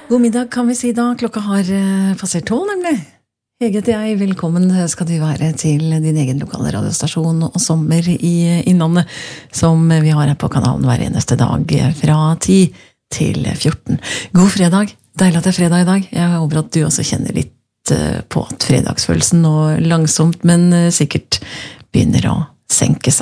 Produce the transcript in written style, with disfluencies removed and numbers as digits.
God middag kan vi si da, klokka har passert 12 nemlig. Hege til jeg, velkommen skal du være til din egen lokale radiostasjon og sommer i Innlandet, som vi har her på kanalen hver eneste dag fra 10 til 14. God fredag, deilig at det er fredag i dag. Jeg håper at du også kjenner litt på at fredagsfølelsen nå langsomt, men sikkert begynner å senke seg.